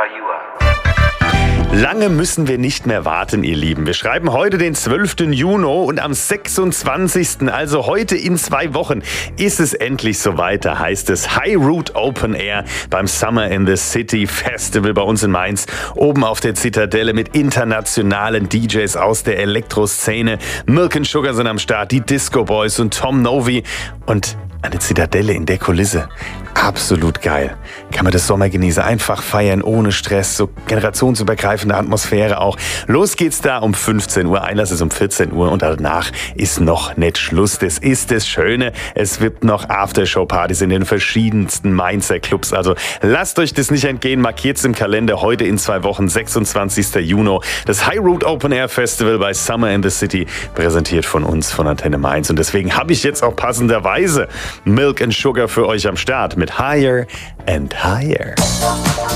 you are. Lange müssen wir nicht mehr warten, ihr Lieben. Wir schreiben heute den 12. Juni und am 26., also heute in 2 Wochen, ist es endlich soweit. Da heißt es High Route Open Air beim Summer in the City Festival bei uns in Mainz. Oben auf der Zitadelle mit internationalen DJs aus der Elektroszene. Milk & Sugar sind am Start, die Disco Boys und Tom Novi. Und eine Zitadelle in der Kulisse. Absolut geil. Kann man das Sommer genießen. Einfach feiern, ohne Stress. So generationsübergreifende Atmosphäre auch. Los geht's da um 15 Uhr. Einlass ist um 14 Uhr und danach ist noch nicht Schluss. Das ist das Schöne. Es wird noch Aftershow-Partys in den verschiedensten Mainzer Clubs. Also lasst euch das nicht entgehen. Markiert's im Kalender. Heute in 2 Wochen, 26. Juni. Das High Route Open Air Festival bei Summer in the City. Präsentiert von uns, von Antenne Mainz. Und deswegen habe ich jetzt auch passenderweise Milk & Sugar für euch am Start mit Higher and Higher.